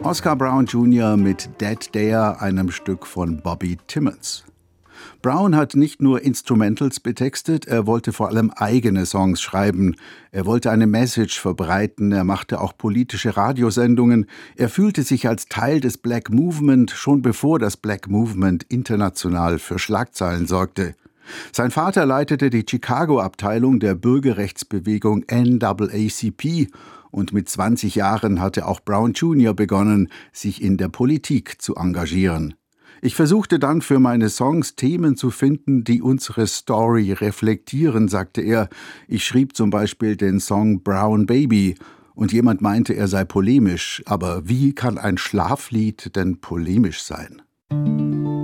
Oscar Brown Jr. mit Dead Dare, einem Stück von Bobby Timmons. Brown hat nicht nur Instrumentals betextet, er wollte vor allem eigene Songs schreiben. Er wollte eine Message verbreiten, er machte auch politische Radiosendungen. Er fühlte sich als Teil des Black Movement, schon bevor das Black Movement international für Schlagzeilen sorgte. Sein Vater leitete die Chicago-Abteilung der Bürgerrechtsbewegung NAACP und mit 20 Jahren hatte auch Brown Jr. begonnen, sich in der Politik zu engagieren. Ich versuchte dann für meine Songs Themen zu finden, die unsere Story reflektieren, sagte er. Ich schrieb zum Beispiel den Song Brown Baby und jemand meinte, er sei polemisch. Aber wie kann ein Schlaflied denn polemisch sein?